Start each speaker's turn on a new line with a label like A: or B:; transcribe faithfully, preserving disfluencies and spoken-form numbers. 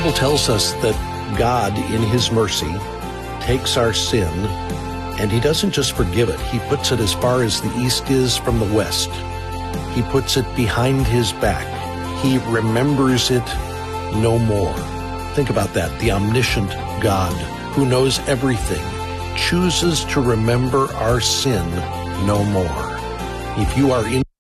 A: Bible tells us that God, in his mercy, takes our sin, and he doesn't just forgive it. He puts it as far as the east is from the west. He puts it behind his back. He remembers it no more. Think about that. The omniscient God, who knows everything, chooses to remember our sin no more. If you are in